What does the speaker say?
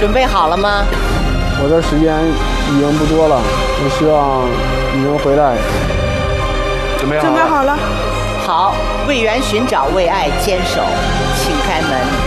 准备好了吗？ 我的时间已经不多了，我希望你能回来。 准备好了。 准备好了。 好，为缘寻找，为爱坚守，请开门。